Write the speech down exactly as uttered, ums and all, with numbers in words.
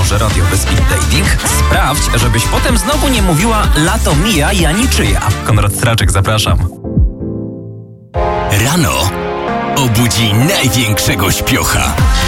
może radiowy speed dating? Sprawdź, żebyś potem znowu nie mówiła lato mija, ja niczyja. Konrad Straczek, zapraszam. Rano obudzi największego śpiocha.